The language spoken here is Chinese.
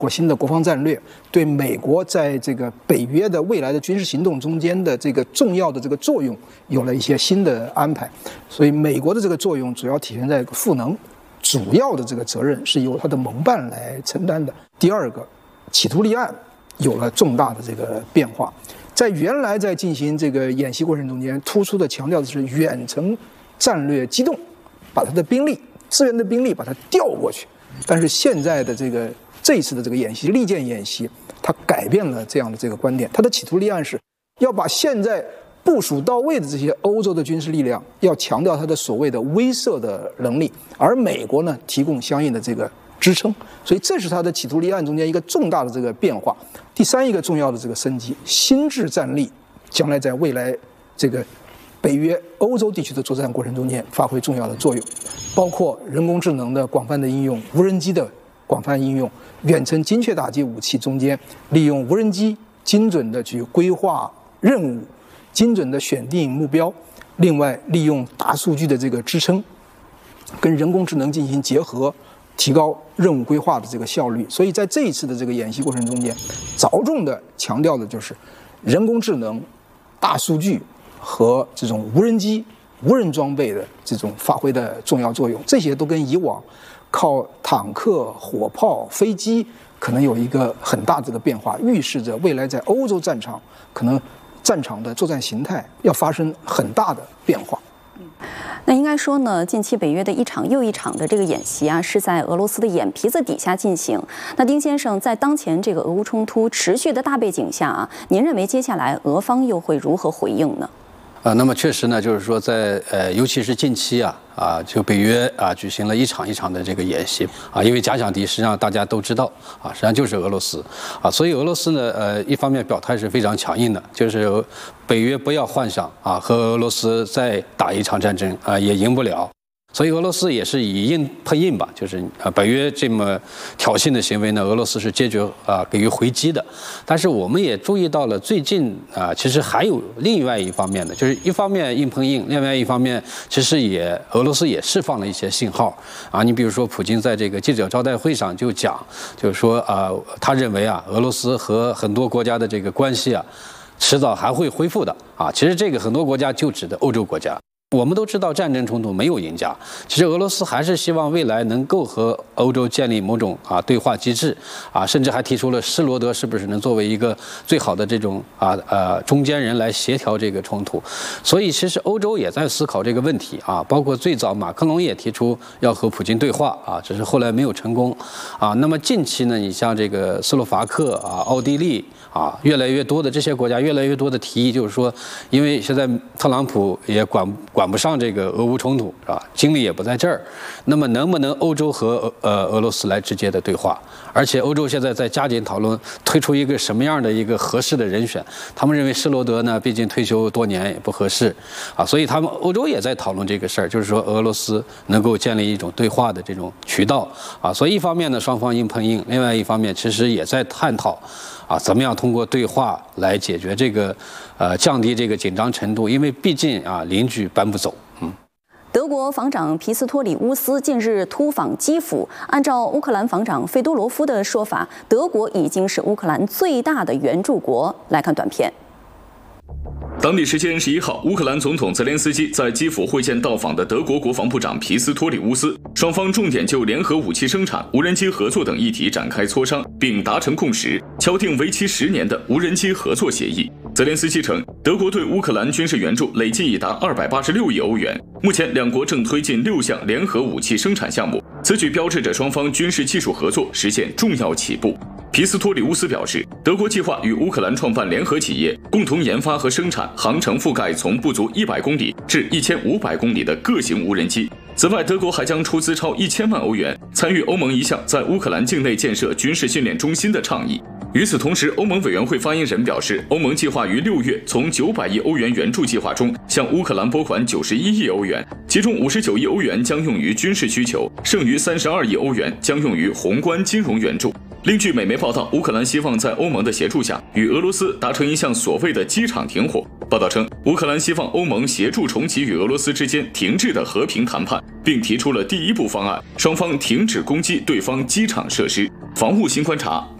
新的国防战略，对美国在这个北约的未来的军事行动中间的这个重要的这个作用有了一些新的安排。所以美国的这个作用主要体现在赋能，主要的这个责任是由他的盟伴来承担的。第二个，企图立案有了重大的这个变化，在原来在进行这个演习过程中间，突出的强调的是远程战略机动，把他的兵力、支援的兵力把它调过去。但是现在的这一次的这个演习，利剑演习，它改变了这样的这个观点。它的企图立案是要把现在部署到位的这些欧洲的军事力量，要强调它的所谓的威慑的能力，而美国呢提供相应的这个支撑。所以这是它的企图立案中间一个重大的这个变化。第三一个重要的这个升级，心智战力将来在未来这个北约欧洲地区的作战过程中间发挥重要的作用，包括人工智能的广泛的应用、无人机的广泛应用、远程精确打击武器中间利用无人机精准的去规划任务、精准的选定目标，另外利用大数据的这个支撑，跟人工智能进行结合，提高任务规划的这个效率。所以在这一次的这个演习过程中间，着重的强调的就是人工智能、大数据和这种无人机、无人装备的这种发挥的重要作用。这些都跟以往靠坦克、火炮、飞机可能有一个很大的这个变化，预示着未来在欧洲战场可能战场的作战形态要发生很大的变化。 那应该说呢，近期北约的一场又一场的这个演习啊，是在俄罗斯的眼皮子底下进行。那丁先生，在当前这个俄乌冲突持续的大背景下啊，您认为接下来俄方又会如何回应呢？ 那么确实呢，就是说在尤其是近期就北约举行了一场一场的这个演习因为假想敌实际上大家都知道实际上就是俄罗斯所以俄罗斯呢一方面表态是非常强硬的，就是北约不要幻想和俄罗斯再打一场战争也赢不了。所以俄罗斯也是以硬碰硬吧，就是北约这么挑衅的行为呢，俄罗斯是坚决给予回击的。但是我们也注意到了最近其实还有另外一方面的，就是一方面硬碰硬，另外一方面其实俄罗斯也释放了一些信号你比如说普京在这个记者招待会上就讲，就是说他认为俄罗斯和很多国家的这个关系迟早还会恢复的其实这个很多国家就指的欧洲国家。我们都知道战争冲突没有赢家，其实俄罗斯还是希望未来能够和欧洲建立某种对话机制甚至还提出了施罗德是不是能作为一个最好的这种中间人来协调这个冲突。所以其实欧洲也在思考这个问题包括最早马克龙也提出要和普京对话只是后来没有成功那么近期呢，你像这个斯洛伐克奥地利越来越多的这些国家越来越多的提议，就是说因为现在特朗普也管不上这个俄乌冲突精力也不在这儿，那么能不能欧洲和俄罗斯来直接的对话？而且欧洲现在在加紧讨论推出一个什么样的一个合适的人选。他们认为施罗德呢，毕竟退休多年也不合适所以他们欧洲也在讨论这个事儿，就是说俄罗斯能够建立一种对话的这种渠道所以一方面呢双方硬碰硬，另外一方面其实也在探讨怎么样通过对话来解决这个降低这个紧张程度，因为毕竟邻居搬不走。 德国防长皮斯托里乌斯近日突访基辅，按照乌克兰防长费多罗夫的说法，德国已经是乌克兰最大的援助国。来看短片。 当地时间11号，乌克兰总统泽连斯基在基辅会见到访的德国国防部长皮斯托里乌斯，双方重点就联合武器生产、无人机合作等议题展开磋商，并达成共识，敲定为期10年的无人机合作协议。泽连斯基称，德国对乌克兰军事援助累计已达286亿欧元。目前，两国正推进6项联合武器生产项目，此举标志着双方军事技术合作实现重要起步。皮斯托里乌斯表示，德国计划与乌克兰创办联合企业，共同研发和生产航程覆盖从不足100公里至1500公里的各型无人机。此外，德国还将出资超1000万欧元，参与欧盟一项在乌克兰境内建设军事训练中心的倡议。与此同时，欧盟委员会发言人表示，欧盟计划于6月从900亿欧元援助计划中向乌克兰拨款91亿欧元，其中59亿欧元将用于军事需求，剩余32亿欧元将用于宏观金融援助。另据美媒报道，乌克兰希望在欧盟的协助下，与俄罗斯达成一项所谓的机场停火。报道称，乌克兰希望欧盟协助重启与俄罗斯之间停滞的和平谈判。 并提出了第一步方案，双方停止攻击对方机场设施。防务新观察。